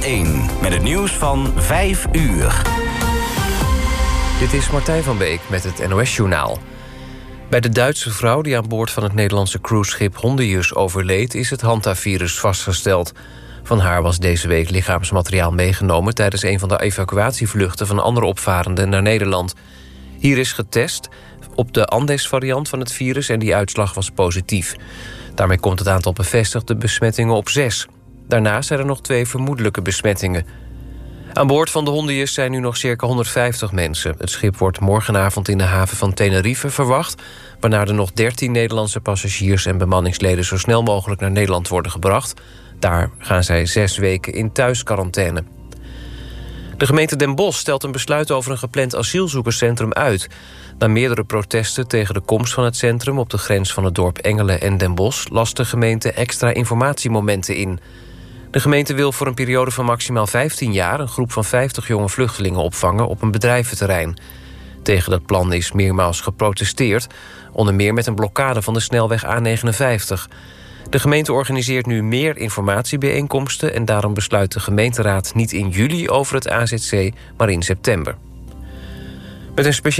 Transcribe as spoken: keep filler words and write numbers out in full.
één met het nieuws van vijf uur. Dit is Martijn van Beek met het N O S-journaal. Bij de Duitse vrouw die aan boord van het Nederlandse cruiseschip Hondius overleed, is het Hantavirus vastgesteld. Van haar was deze week lichaamsmateriaal meegenomen tijdens een van de evacuatievluchten van andere opvarenden naar Nederland. Hier is getest op de Andes-variant van het virus en die uitslag was positief. Daarmee komt het aantal bevestigde besmettingen op zes. Daarnaast zijn er nog twee vermoedelijke besmettingen. Aan boord van de Hondius zijn nu nog circa honderdvijftig mensen. Het schip wordt morgenavond in de haven van Tenerife verwacht, waarna er nog dertien Nederlandse passagiers en bemanningsleden zo snel mogelijk naar Nederland worden gebracht. Daar gaan zij zes weken in thuisquarantaine. De gemeente Den Bosch stelt een besluit over een gepland asielzoekerscentrum uit. Na meerdere protesten tegen de komst van het centrum op de grens van het dorp Engelen en Den Bosch las de gemeente extra informatiemomenten in. De gemeente wil voor een periode van maximaal vijftien jaar een groep van vijftig jonge vluchtelingen opvangen op een bedrijventerrein. Tegen dat plan is meermaals geprotesteerd, onder meer met een blokkade van de snelweg A negenenvijftig. De gemeente organiseert nu meer informatiebijeenkomsten en daarom besluit de gemeenteraad niet in juli over het A Z C, maar in september. Met een speciaal